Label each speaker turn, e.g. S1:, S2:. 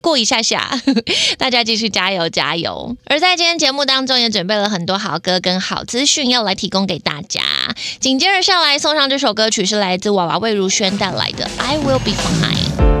S1: 过一下下，大家继续加油加油！而在今天节目当中也准备了很多好歌跟好资讯要来提供给大家。紧接着下来送上这首歌曲是来自娃娃魏如萱带来的《I Will Be Fine》。